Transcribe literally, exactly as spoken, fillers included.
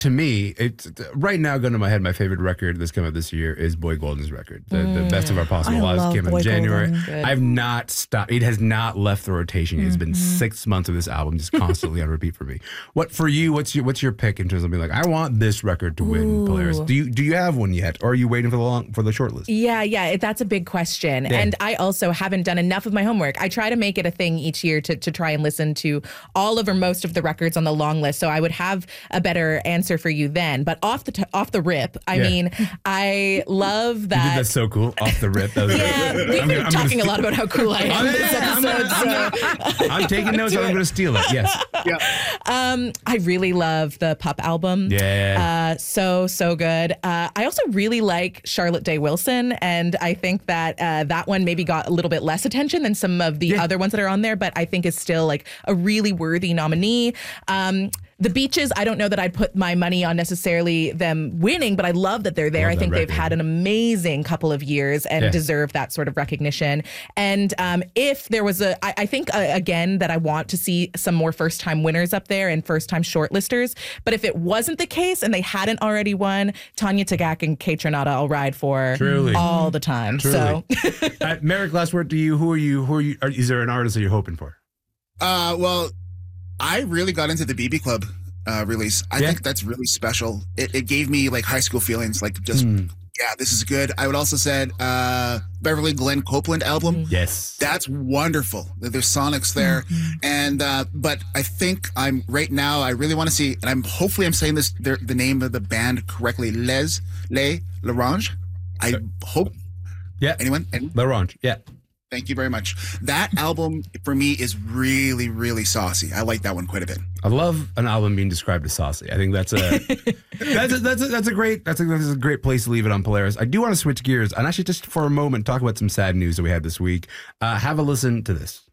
to me, it's right now going to my head. My favorite record that's come out this year is Boy Golden's record, the, mm. the Best of Our Possible I Lives. love Came out Boy in January. Golden. I've not stopped. It has not left the rotation. Mm-hmm. It's been six months of this album just constantly on repeat for me. What for you? What's your what's your pick in terms of being like, I want this record to win Ooh. Polaris? Do you do you have one yet, or are you waiting for the long for the short list? Yeah, yeah, that's a big question, yeah. and I also haven't done enough of my homework. I try to make it a thing each year to to try and listen to all of or most of the records on the long list, so I would have a better answer for you then. But off the t- off the rip, I yeah. mean, I love that. You did that so cool off the rip. That was yeah, great. we've I'm been gonna, talking I'm a lot about how cool I am I'm, in this yeah, episode. I'm, gonna, so. I'm taking notes, and I'm going to steal it. Yes. Yeah. Um, I really love the Pup album. Yeah. Uh, so so good. Uh, I also really like Charlotte Day Wilson, and I think that uh, that one maybe got a little bit less attention than some of the yeah. other ones that are on there, but I think is still like a really worthy nominee. Um, The Beaches, I don't know that I'd put my money on necessarily them winning, but I love that they're there. I think they've had an amazing couple of years and yeah. deserve that sort of recognition. And um, if there was a, I, I think, uh, again, that I want to see some more first-time winners up there and first-time shortlisters. But if it wasn't the case and they hadn't already won, Tanya Tagaq and Kate Renata I'll ride for Truly. all the time. Truly. So, uh, Merrick, last word to you. Who are you? Who are you? Are, is there an artist that you're hoping for? Uh, well, I really got into the B B Club uh, release. I yeah. think that's really special. It, it gave me like high school feelings, like just, mm. yeah, this is good. I would also said uh, Beverly Glenn Copeland album. Yes. That's wonderful. There's sonics there. Mm-hmm. And, uh, but I think I'm right now, I really want to see, and I'm hopefully I'm saying this, the, the name of the band correctly, Les, Les, L'Orange. I Sorry. hope. Yeah. Anyone? Anyone? L'Orange. Yeah. Thank you very much. That album for me is really, really saucy. I like that one quite a bit. I love an album being described as saucy. I think that's a that's a, that's a, that's a great that's a, that's a great place to leave it on Polaris. I do want to switch gears and actually just for a moment talk about some sad news that we had this week. Uh, have a listen to this.